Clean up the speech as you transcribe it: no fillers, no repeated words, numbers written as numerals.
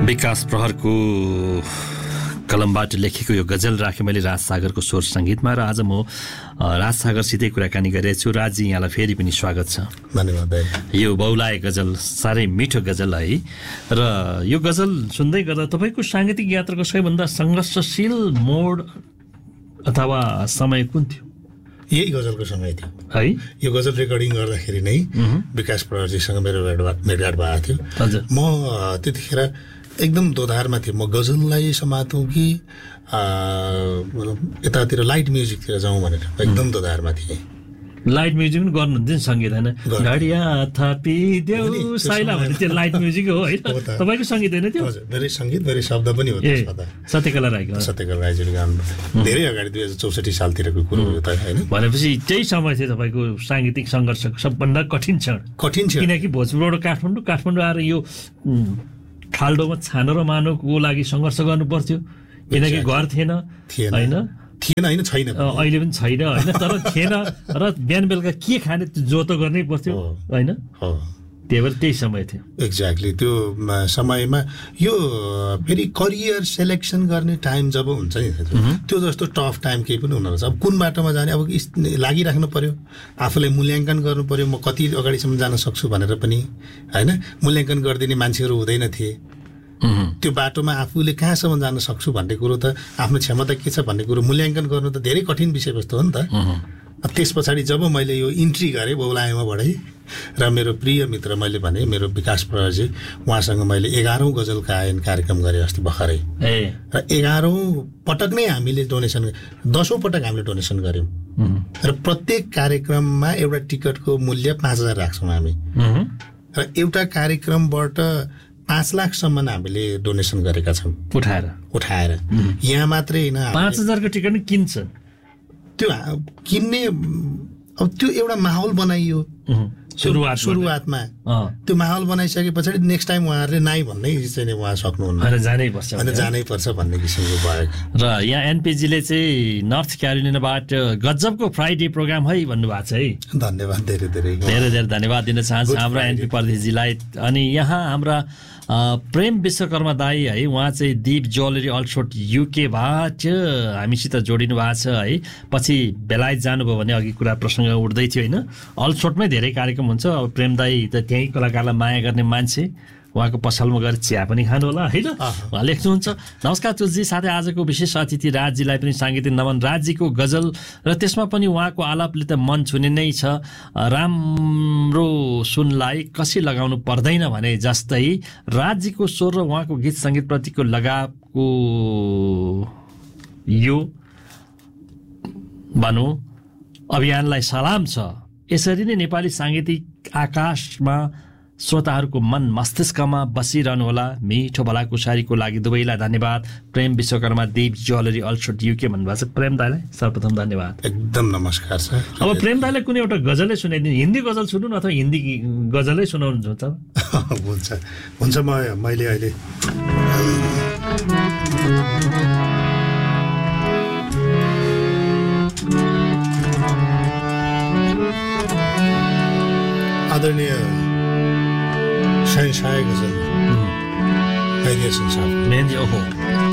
विकास प्रहरको कलमबाट लेखेको यो गजल राखेँ मैले राजसागरको स्वर सङ्गीतमा र आज म राजसागरसितै कुराकानी गरिरहेको छु। राजी, यहाँलाई फेरि पनि स्वागत छ। धन्यवाद। यो बहुलाय गजल साह्रै मिठो गजल है र यो गजल सुन्दै गर्दा तपाईँको साङ्गीतिक यात्राको सबैभन्दा सङ्घर्षशील मोड अथवा समय कुन थियो? यही गजलको समय थियो है। यो गजल रेकर्डिङ गर्दाखेरि नै विकास प्रहरजीसँग मेरो भेटघाट भएको थियो। हजुर। म त्यतिखेर एकदम दोधारमा थिएँ। म गजललाई समातौँ कि यतातिर लाइट म्युजिकतिर जाउँ भनेर एकदम दोधारमा थिएँ। लाइट म्युजिक पनि गर्नुहुन्थ्यो नि सङ्गीत होइन? घडिया थापिदेऊ साइला भने त्यो लाइट म्युजिक हो होइन? तपाईँको सङ्गीत होइन त्यो? हजुर, मेरै सङ्गीत मेरै शब्द पनि हो त्यसमा त। सत्यकला राईको? सत्यकला राईजीले गाउनु धेरै अगाडि 2064 सालतिरको कुरो हो त होइन? भनेपछि त्यही समय थियो तपाईँको साङ्गीतिक सङ्घर्षको सबभन्दा कठिन क्षण। कठिन छ किनकि भोजपुरबाट काठमाडौँ आएर यो खाल्डोमा छानो र मानवको लागि सङ्घर्ष गर्नु पर्थ्यो किनकि घर थिएन होइन? थिएन होइन, छैन, अहिले पनि छैन होइन, तर थिएन र बिहान बेलुका के खाने जो त गर्नै पर्थ्यो होइन? त्यही भएर त्यही समय थियो। एक्ज्याक्टली त्यो समयमा यो फेरि करियर सेलेक्सन गर्ने टाइम जब हुन्छ नि त्यो जस्तो टफ टाइम केही पनि हुन सक्छ। अब कुन बाटोमा जाने अब लागिराख्नु पर्यो, आफूलाई मूल्याङ्कन गर्नु पर्यो। म कति अगाडिसम्म जान सक्छु भनेर पनि होइन मूल्याङ्कन गरिदिने मान्छेहरू हुँदैन थिए। त्यो बाटोमा आफूले कहाँसम्म जान सक्छु भन्ने कुरो त आफ्नो क्षमता के छ भन्ने कुरो मूल्याङ्कन गर्नु त धेरै कठिन विषयवस्तु हो नि त। त्यस पछाडि जब मैले यो इन्ट्री गरेँ बहुलायमाबाटै र मेरो प्रिय मित्र मैले भने मेरो विकास प्रहरजी, उहाँसँग मैले 11औं गजल गायन कार्यक्रम गरेँ अस्ति भर्खरै। र 11औं पटक नै हामीले डोनेसन 10औं पटक हामीले डोनेसन गऱ्यौँ र प्रत्येक कार्यक्रममा एउटा टिकटको मूल्य 5000 राख्छौँ हामी र एउटा कार्यक्रमबाट 5 लाखसम्म हामीले डोनेसन गरेका छौँ उठाएर। यहाँ मात्रै होइन, 5000 को टिकट किन्छ त्यो किन्ने। अब त्यो एउटा माहौल बनाइयो सुरुवातमा। त्यो माहौल बनाइसके पछाडि नेक्स्ट टाइम उहाँहरूले नाइ भन्नै चाहिँ उहाँ सक्नुहुन्न, जानै पर्छ भन्ने किसिमको भयो। र यहाँ एनपिजीले चाहिँ नर्थ क्यारोलिनाबाट गजबको फ्राइडे प्रोग्राम है भन्नुभएको छ है। धन्यवाद, धेरै धेरै धेरै धेरै धन्यवाद दिन चाहन्छु हाम्रो एनपी परदेशजीलाई। अनि यहाँ हाम्रा प्रेम विश्वकर्मा दाई है, उहाँ चाहिँ दीप ज्वेलरी अल्सोट युकेबाट हामीसित जोडिनु भएको छ है। पछि बेलायत जानुभयो भने अघि कुरा प्रसङ्ग उठ्दै थियो होइन? अल्सोटमै धेरै कार्यक्रम हुन्छ। अब प्रेम दाई त त्यहीँ कलाकारलाई माया गर्ने मान्छे, उहाँको पसलमा गएर चिया पनि खानु होला होइन? उहाँ लेख्नुहुन्छ। नमस्कार तुलजी, साथै आजको विशेष अतिथि राजजीलाई पनि साङ्गीतिक नमन। राजजीको गजल र त्यसमा पनि उहाँको आलापले त मन छुने नै छ। राम्रो सुनलाई कसी लगाउनु पर्दैन भने जस्तै राजजीको स्वर र उहाँको गीत सङ्गीतप्रतिको लगावको यो भनौँ अभियानलाई सलाम छ। यसरी नै नेपाली साङ्गीतिक आकाशमा श्रोताहरूको मन मस्तिष्कमा बसिरहनुहोला। मिठो भलाकुसारीको लागि दुवैलाई धन्यवाद। प्रेम विश्वकर्मा, दीप ज्वेलरी अल्सोट युके भन्नुभएको छ। प्रेम दाईलाई सर्वप्रथम धन्यवाद। एकदम नमस्कार सर। अब प्रेम दाईलाई कुनै एउटा गजलै सुनाइदिनु, हिन्दी गजल सुन्नु न अथवा हिन्दी गजलै सुनाउनुहुन्छ? हुन्छ मैले अहिले आदरणीय शहंशाह गजल मेहदी हसन साहब, ओहो